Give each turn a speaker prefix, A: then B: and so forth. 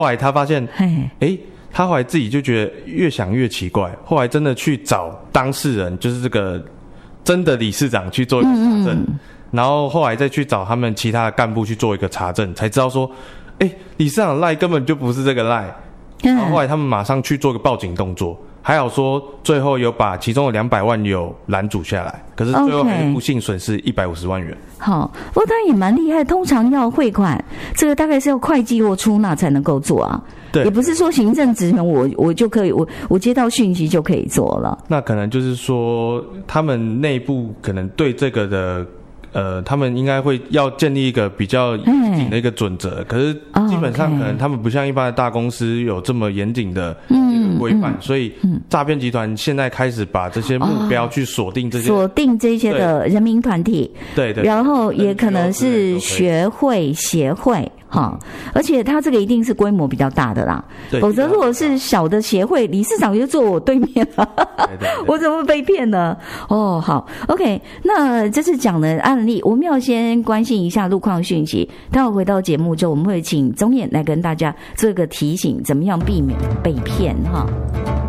A: 后来他发现，他后来自己就觉得越想越奇怪，后来真的去找当事人，就是这个真的理事长去做一个查证，然后后来再去找他们其他的干部去做一个查证，才知道说，理事长的赖根本就不是这个赖。然后后来他们马上去做个报警动作，还好说最后有把其中的200万有拦阻下来，可是最后还是不幸损失150万元。
B: 好，不过他也蛮厉害，通常要汇款，这个大概是要会计或出纳才能够做啊。
A: 对，
B: 也不是说行政职员我就可以，我接到讯息就可以做了。
A: 那可能就是说他们内部可能对这个的。他们应该会要建立一个比较严谨的一个准则，可是基本上可能他们不像一般的大公司有这么严谨的规范，所以诈骗集团现在开始把这些目标去锁定这些的人民团体，对，
B: 然后也可能是学会协会。而且他这个一定是规模比较大的啦，否则如果是小的协会，理事长就坐我对面了，我怎么会被骗呢？好 ，OK， 那这次讲的案例，我们要先关心一下路况讯息。待会回到节目之后，我们会请宗彦来跟大家做一个提醒，怎么样避免被骗哈。